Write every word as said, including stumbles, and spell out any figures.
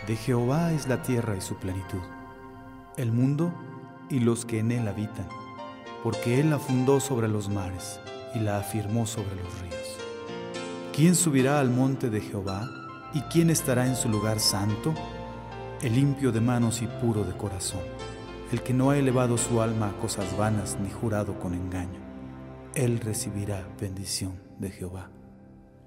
De Jehová es la tierra y su plenitud, el mundo y los que en él habitan, porque él la fundó sobre los mares y la afirmó sobre los ríos. ¿Quién subirá al monte de Jehová y quién estará en su lugar santo? El limpio de manos y puro de corazón, el que no ha elevado su alma a cosas vanas ni jurado con engaño. Él recibirá bendición de Jehová.